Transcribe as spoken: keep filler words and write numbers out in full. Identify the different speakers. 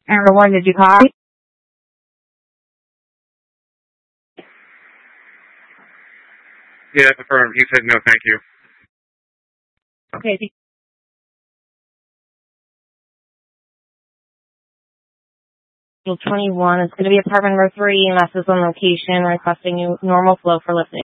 Speaker 1: Number one, did you call?
Speaker 2: Yeah, affirmed. He said no, thank you.
Speaker 1: Okay. twenty-one. It's going to be apartment number three, and that's on location, requesting you normal flow for listening.